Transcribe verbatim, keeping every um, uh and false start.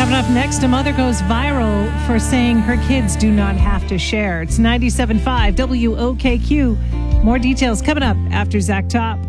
Coming up next, a mother goes viral for saying her kids do not have to share. It's ninety-seven point five W O K Q. More details coming up after Zach Top.